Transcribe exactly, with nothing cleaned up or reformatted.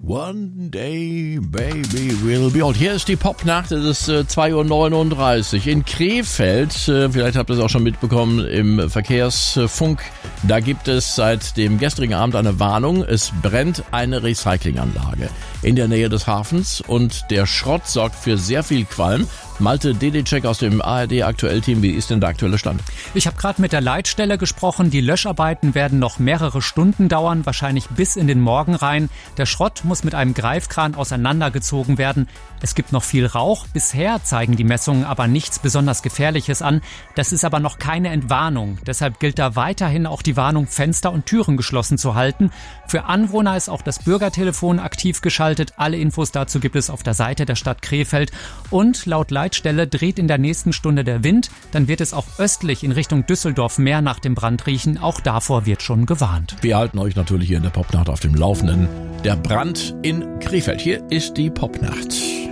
One day, baby, will be old. Hier ist die Popnacht, es ist äh, zwei Uhr neununddreißig in Krefeld. Äh, vielleicht habt ihr es auch schon mitbekommen im Verkehrsfunk. Da gibt es seit dem gestrigen Abend eine Warnung. Es brennt eine Recyclinganlage in der Nähe des Hafens und der Schrott sorgt für sehr viel Qualm. Malte Dedicek aus dem A R D-Aktuell-Team, wie ist denn der aktuelle Stand? Ich habe gerade mit der Leitstelle gesprochen. Die Löscharbeiten werden noch mehrere Stunden dauern, wahrscheinlich bis in den Morgen rein. Der Schrott muss mit einem Greifkran auseinandergezogen werden. Es gibt noch viel Rauch. Bisher zeigen die Messungen aber nichts besonders Gefährliches an. Das ist aber noch keine Entwarnung. Deshalb gilt da weiterhin auch die Warnung, Fenster und Türen geschlossen zu halten. Für Anwohner ist auch das Bürgertelefon aktiv geschaltet. Alle Infos dazu gibt es auf der Seite der Stadt Krefeld. Und laut Leitstelle dreht in der nächsten Stunde der Wind. Dann wird es auch östlich in Richtung Düsseldorf mehr nach dem Brand riechen. Auch davor wird schon gewarnt. Wir halten euch natürlich hier in der Popnacht auf dem Laufenden. Der Brand in Krefeld. Hier ist die Popnacht.